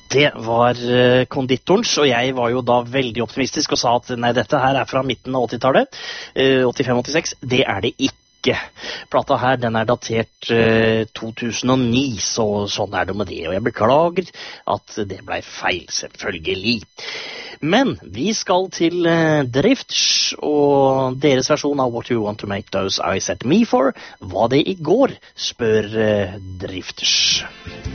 Det var konditorens, og jeg var jo da veldig optimistisk og sa at nei, dette her er fra midten av 80-tallet, 85-86, det er det ikke. Plata her, den er datert 2009, så sånn er det med det, og jeg beklager at det ble feil, selvfølgelig. Men vi skal til Drifts, og deres versjon av What You Want To Make Those Eyes At Me For var det i går, spør Drifts.